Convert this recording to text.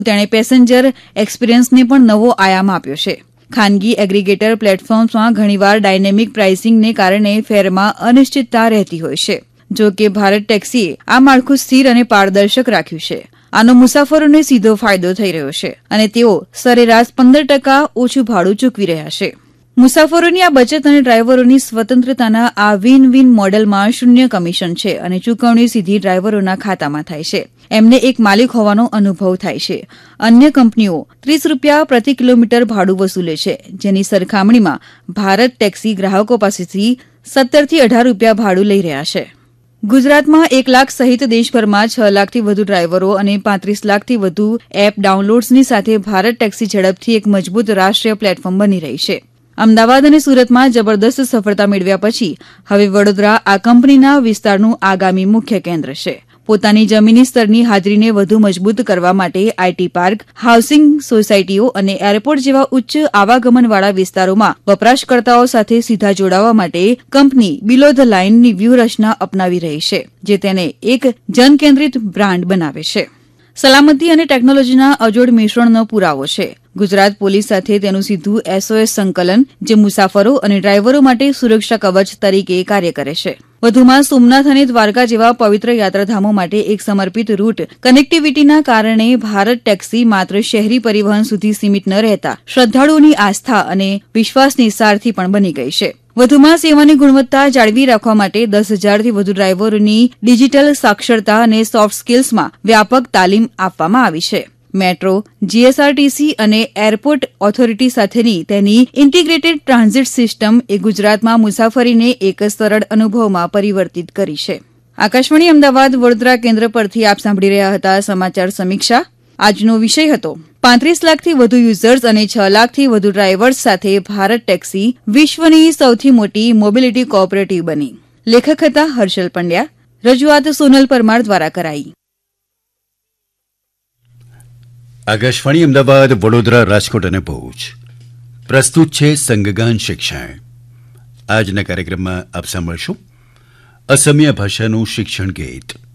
તેણે પેસેન્જર એક્સપિરિયન્સને પણ નવો આયામ આપ્યો છે. ખાનગી એગ્રીગેટર પ્લેટફોર્મ્સમાં ઘણીવાર ડાયનેમિક પ્રાઇસિંગને કારણે ફેરમાં અનિશ્ચિતતા રહેતી હોય છે. જો કે ભારત ટેક્સીએ આ માળખું સ્થિર અને પારદર્શક રાખ્યું છે. આનો મુસાફરોને સીધો ફાયદો થઈ રહ્યો છે અને તેઓ સરેરાશ 15% ઓછું ભાડું ચૂકવી રહ્યા છે. મુસાફરોની આ બચત અને ડ્રાઈવરોની સ્વતંત્રતાના આ વિન વિન મોડેલમાં શૂન્ય કમિશન છે અને ચૂકવણી સીધી ડ્રાઈવરોના ખાતામાં થાય છે. એમને એક માલિક હોવાનો અનુભવ થાય છે. અન્ય કંપનીઓ ₹30 પ્રતિ કિલોમીટર ભાડું વસૂલે છે, જેની સરખામણીમાં ભારત ટેક્સી ગ્રાહકો પાસેથી ₹17 થી ₹18 ભાડું લઈ રહ્યા છે. ગુજરાતમાં 1 લાખ સહિત દેશભરમાં 6 લાખથી વધુ ડ્રાઈવરો અને 35 લાખથી વધુ એપ ડાઉનલોડ્સની સાથે ભારત ટેક્સી ઝડપથી એક મજબૂત રાષ્ટ્રીય પ્લેટફોર્મ બની રહી છે. અમદાવાદ અને સુરતમાં જબરદસ્ત સફળતા મેળવ્યા પછી હવે વડોદરા આ કંપનીના વિસ્તારનું આગામી મુખ્ય કેન્દ્ર છે. પોતાની જમીની સ્તરની હાજરીને વધુ મજબૂત કરવા માટે આઈટી પાર્ક, હાઉસિંગ સોસાયટીઓ અને એરપોર્ટ જેવા ઉચ્ચ આવાગમનવાળા વિસ્તારોમાં વપરાશકર્તાઓ સાથે સીધા જોડાવા માટે કંપની બિલો ધ લાઇનની વ્યૂહરચના અપનાવી રહી છે, જે તેને એક જનકેન્દ્રિત બ્રાન્ડ બનાવે છે. સલામતી અને ટેકનોલોજીના અજોડ મિશ્રણનો પુરાવો છે. ગુજરાત પોલીસ સાથે તેનું સીધું એસઓએસ સંકલન, જે મુસાફરો અને ડ્રાઈવરો માટે સુરક્ષા કવચ તરીકે કાર્ય કરે છે. વધુમાં સોમનાથ અને દ્વારકા જેવા પવિત્ર યાત્રાધામો માટે એક સમર્પિત રૂટ કનેક્ટિવિટીના કારણે ભારત ટેક્સી માત્ર શહેરી પરિવહન સુધી સીમિત ન રહેતા શ્રદ્ધાળુઓની આસ્થા અને વિશ્વાસની સારથી પણ બની ગઈ છે. વધુમાં સેવાની ગુણવત્તા જાળવી રાખવા માટે 10,000થી વધુ ડ્રાઈવરોની ડિજિટલ સાક્ષરતા અને સોફ્ટ સ્કિલ્સમાં વ્યાપક તાલીમ આપવામાં આવી છે. મેટ્રો, જીએસઆરટીસી અને એરપોર્ટ ઓથોરિટી સાથેની તેની ઇન્ટિગ્રેટેડ ટ્રાન્ઝિટ સિસ્ટમ એ ગુજરાતમાં મુસાફરીને એક સરળ અનુભવમાં પરિવર્તિત કરી છે. આકાશવાણી અમદાવાદ વડોદરા કેન્દ્ર પરથી આપ સાંભળી રહ્યા હતા સમાચાર સમીક્ષા. આજનો વિષય હતો 35 લાખથી વધુ યુઝર્સ અને 6 લાખથી વધુ ડ્રાઈવર્સ સાથે ભારત ટેક્સી વિશ્વની સૌથી મોટી મોબિલિટી કોઓપરેટિવ બની. લેખક હતા હર્ષલ પંડ્યા. રજૂઆત સોનલ પરમાર દ્વારા કરાઈ. આકાશવાણી અમદાવાદ, વડોદરા, રાજકોટ અને ભુજ પ્રસ્તુત છે સંગગાન શિક્ષણ. આજના કાર્યક્રમમાં આપ સાંભળશો અસમિયા ભાષાનું શિક્ષણ ગીત.